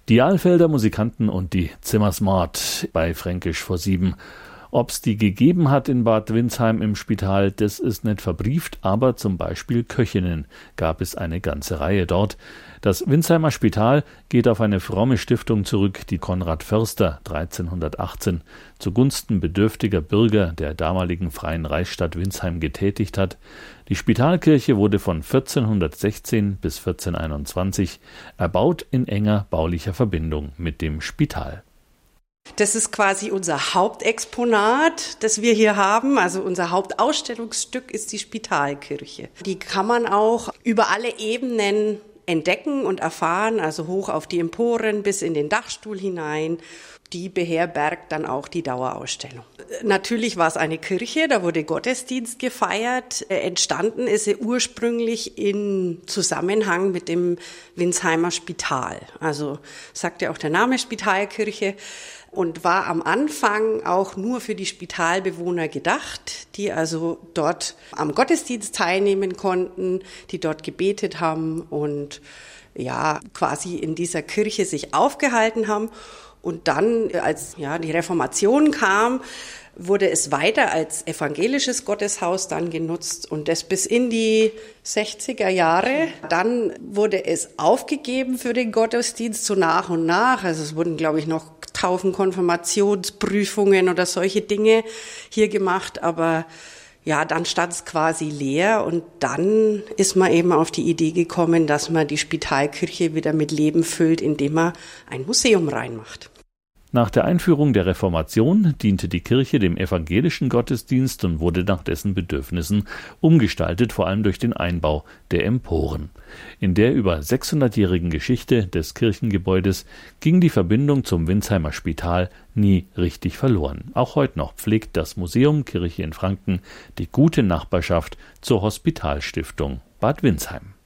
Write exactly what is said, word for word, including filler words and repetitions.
Die Alfelder Musikanten und die Zimmersmart bei Fränkisch vor sieben. Ob's die gegeben hat in Bad Windsheim im Spital, das ist nicht verbrieft, aber zum Beispiel Köchinnen gab es eine ganze Reihe dort. Das Windsheimer Spital geht auf eine fromme Stiftung zurück, die Konrad Förster dreizehnhundertachtzehn zugunsten bedürftiger Bürger der damaligen freien Reichsstadt Windsheim getätigt hat. Die Spitalkirche wurde von vierzehnhundertsechzehn bis vierzehnhunderteinundzwanzig erbaut in enger baulicher Verbindung mit dem Spital. Das ist quasi unser Hauptexponat, das wir hier haben. Also unser Hauptausstellungsstück ist die Spitalkirche. Die kann man auch über alle Ebenen entdecken und erfahren, also hoch auf die Emporen bis in den Dachstuhl hinein. Die beherbergt dann auch die Dauerausstellung. Natürlich war es eine Kirche, da wurde Gottesdienst gefeiert. Entstanden ist sie ursprünglich in Zusammenhang mit dem Windsheimer Spital. Also sagt ja auch der Name Spitalkirche. Und war am Anfang auch nur für die Spitalbewohner gedacht, die also dort am Gottesdienst teilnehmen konnten, die dort gebetet haben und ja quasi in dieser Kirche sich aufgehalten haben. Und dann, als ja die Reformation kam, wurde es weiter als evangelisches Gotteshaus dann genutzt und das bis in die sechziger Jahre. Dann wurde es aufgegeben für den Gottesdienst so nach und nach. Also es wurden, glaube ich, noch Taufen, Konfirmationsprüfungen oder solche Dinge hier gemacht, aber ja, dann stand es quasi leer und dann ist man eben auf die Idee gekommen, dass man die Spitalkirche wieder mit Leben füllt, indem man ein Museum reinmacht. Nach der Einführung der Reformation diente die Kirche dem evangelischen Gottesdienst und wurde nach dessen Bedürfnissen umgestaltet, vor allem durch den Einbau der Emporen. In der über sechshundertjährigen Geschichte des Kirchengebäudes ging die Verbindung zum Windsheimer Spital nie richtig verloren. Auch heute noch pflegt das Museum Kirche in Franken die gute Nachbarschaft zur Hospitalstiftung Bad Windsheim.